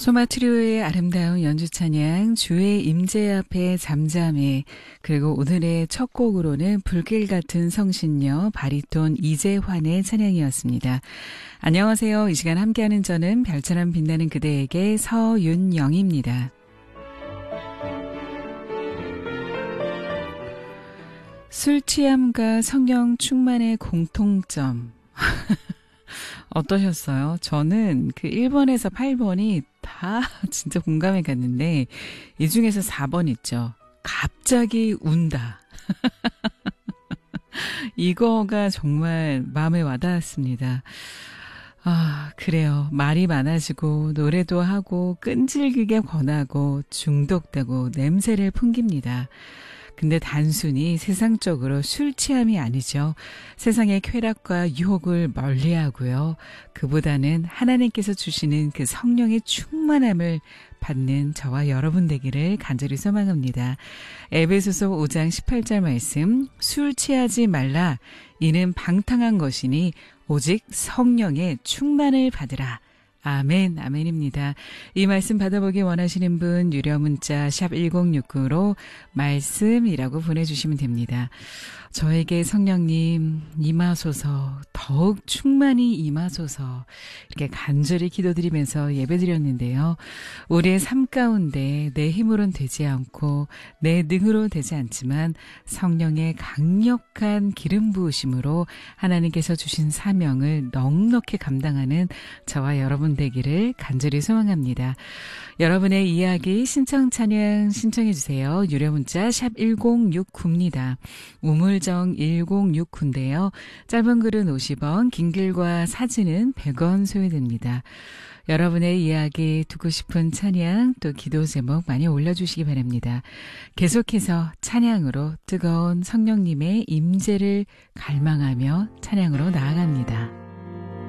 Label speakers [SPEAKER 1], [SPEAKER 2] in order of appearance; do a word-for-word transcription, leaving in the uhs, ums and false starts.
[SPEAKER 1] 소마트리오의 아름다운 연주 찬양, 주의 임재 앞에 잠잠해, 그리고 오늘의 첫 곡으로는 불길 같은 성신녀 바리톤 이재환의 찬양이었습니다. 안녕하세요. 이 시간 함께하는 저는 별처럼 빛나는 그대에게 서윤영입니다. 술 취함과 성령 충만의 공통점 어떠셨어요? 저는 그 일 번에서 팔 번이 다 진짜 공감이 갔는데 이 중에서 사 번 있죠. 갑자기 운다. 이거가 정말 마음에 와닿았습니다. 아, 그래요. 말이 많아지고 노래도 하고 끈질기게 권하고 중독되고 냄새를 풍깁니다. 근데 단순히 세상적으로 술 취함이 아니죠. 세상의 쾌락과 유혹을 멀리하고요. 그보다는 하나님께서 주시는 그 성령의 충만함을 받는 저와 여러분 되기를 간절히 소망합니다. 에베소서 오 장 십팔 절 말씀, 술 취하지 말라. 이는 방탕한 것이니 오직 성령의 충만을 받으라. 아멘, 아멘입니다. 이 말씀 받아보기 원하시는 분 유료 문자 샵 일공육구로 말씀이라고 보내주시면 됩니다. 저에게 성령님 임하소서, 더욱 충만히 임하소서, 이렇게 간절히 기도드리면서 예배드렸는데요. 우리의 삶 가운데 내 힘으로는 되지 않고 내 능으로 되지 않지만 성령의 강력한 기름 부으심으로 하나님께서 주신 사명을 넉넉히 감당하는 저와 여러분 되기를 간절히 소망합니다. 여러분의 이야기 신청 찬양 신청해 주세요. 유료 문자 샵 일공육구입니다. 우물정 일공육구인데요. 짧은 글은 오십 원, 긴 글과 사진은 백 원 소요됩니다. 여러분의 이야기, 듣고 싶은 찬양, 또 기도 제목 많이 올려주시기 바랍니다. 계속해서 찬양으로 뜨거운 성령님의 임재를 갈망하며 찬양으로 나아갑니다.